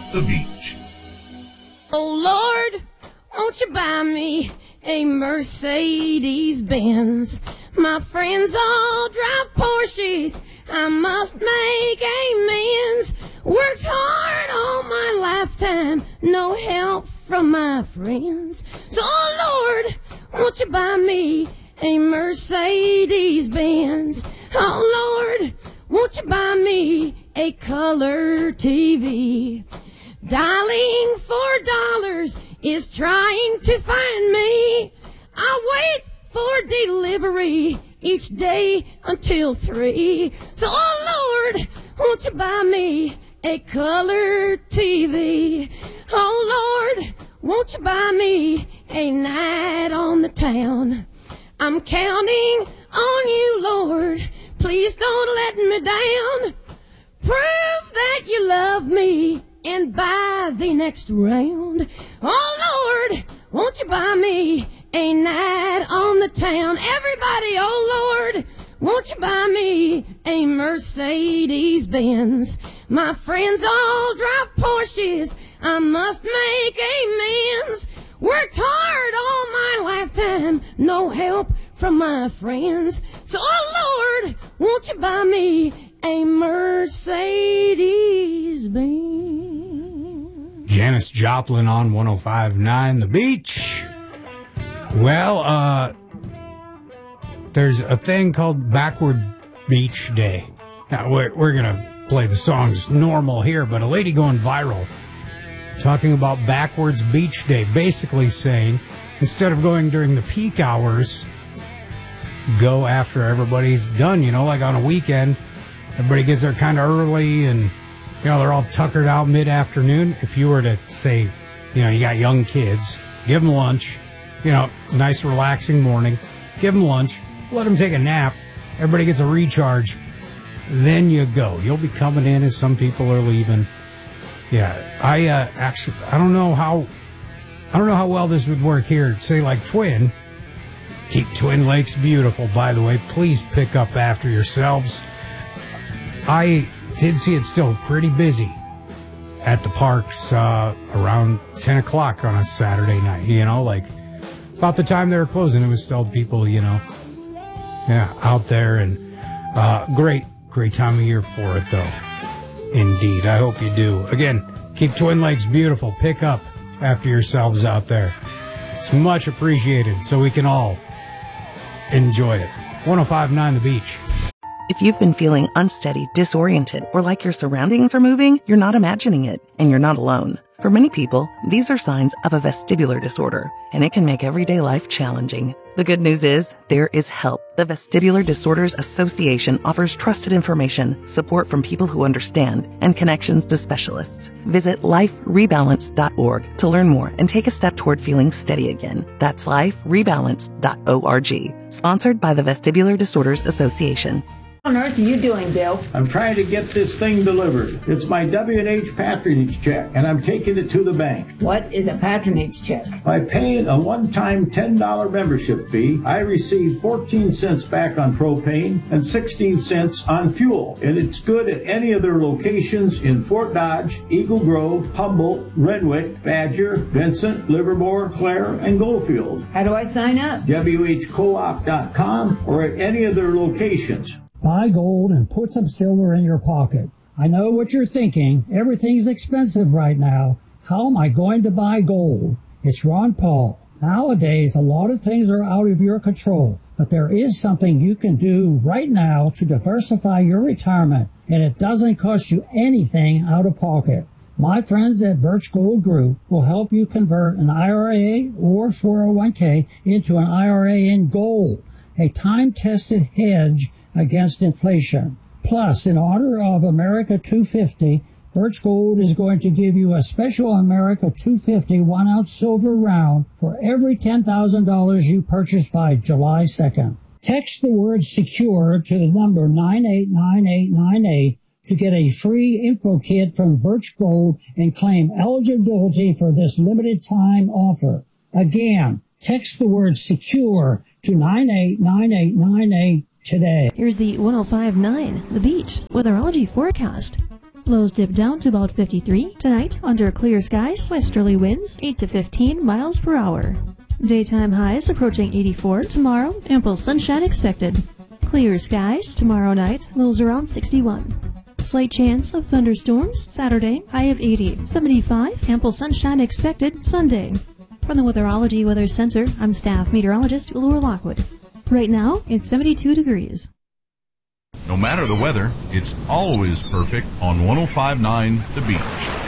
The Beach. Oh, Lord, won't you buy me a Mercedes-Benz? My friends all drive Porsches. I must make amends. Worked hard all my lifetime, no help from my friends. So, oh, Lord, won't you buy me a Mercedes-Benz? Oh, Lord, won't you buy me a color TV? Dialing $4 is trying to find me. I wait for delivery each day until 3. So, oh, Lord, won't you buy me a color TV? Oh, Lord, won't you buy me a night on the town? I'm counting on you, Lord. Please don't let me down. Prove that you love me and buy the next round. Oh, Lord, won't you buy me a night on the town? Everybody, oh, Lord, won't you buy me a Mercedes-Benz? My friends all drive Porsches. I must make amends. Worked hard all my lifetime, no help from my friends. So, oh, Lord, won't you buy me a Mercedes-Benz? Janis Joplin on 105.9 The Beach. Well, there's a thing called Backward Beach Day. Now, we're going to play the songs normal here, but a lady going viral talking about Backwards Beach Day, basically saying instead of going during the peak hours, go after everybody's done, you know, like on a weekend. Everybody gets there kind of early and, you know, they're all tuckered out mid-afternoon. If you were to say, you know, you got young kids, give them lunch, you know, nice relaxing morning, give them lunch, let them take a nap, everybody gets a recharge, then you go. You'll be coming in as some people are leaving. Yeah, I don't know how well this would work here. Say like Twin. Keep Twin Lakes beautiful, by the way. Please pick up after yourselves. I did see it still pretty busy at the parks around 10 o'clock on a Saturday night. You know, like about the time they were closing, it was still people, you know, yeah, out there. And great time of year for it, though. Indeed. I hope you do. Again, keep Twin Lakes beautiful. Pick up after yourselves out there. It's much appreciated so we can all enjoy it. 105.9 The Beach. If you've been feeling unsteady, disoriented, or like your surroundings are moving, you're not imagining it, and you're not alone. For many people, these are signs of a vestibular disorder, and it can make everyday life challenging. The good news is, there is help. The Vestibular Disorders Association offers trusted information, support from people who understand, and connections to specialists. Visit liferebalance.org to learn more and take a step toward feeling steady again. That's liferebalance.org. Sponsored by the Vestibular Disorders Association. What on earth are you doing, Bill? I'm trying to get this thing delivered. It's my W&H patronage check, and I'm taking it to the bank. What is a patronage check? By paying a one-time $10 membership fee, I receive 14 cents back on propane and 16 cents on fuel. And it's good at any of their locations in Fort Dodge, Eagle Grove, Humboldt, Renwick, Badger, Vincent, Livermore, Clare, and Goldfield. How do I sign up? WHcoop.com or at any of their locations. Buy gold and put some silver in your pocket. I know what you're thinking. Everything's expensive right now. How am I going to buy gold? It's Ron Paul. Nowadays, a lot of things are out of your control, but there is something you can do right now to diversify your retirement, and it doesn't cost you anything out of pocket. My friends at Birch Gold Group will help you convert an IRA or 401k into an IRA in gold, a time-tested hedge against inflation. Plus, in honor of America 250, Birch Gold is going to give you a special America 250 1-ounce silver round for every $10,000 you purchase by July 2nd. Text the word SECURE to the number 989898 to get a free info kit from Birch Gold and claim eligibility for this limited time offer. Again, text the word SECURE to 989898 today. Here's the 105.9 The Beach weatherology forecast. Lows dip down to about 53. Tonight, under clear skies, westerly winds 8 to 15 miles per hour. Daytime highs approaching 84. Tomorrow, ample sunshine expected. Clear skies tomorrow night, lows around 61. Slight chance of thunderstorms Saturday, high of 80. 75, ample sunshine expected Sunday. From the Weatherology Weather Center, I'm staff meteorologist Laura Lockwood. Right now, it's 72 degrees. No matter the weather, it's always perfect on 105.9 The Beach.